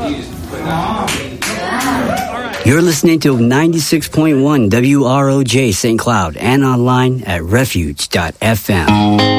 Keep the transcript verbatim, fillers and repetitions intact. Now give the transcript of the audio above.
You're listening to ninety-six point one W R O J Saint Cloud and online at refuge dot f m.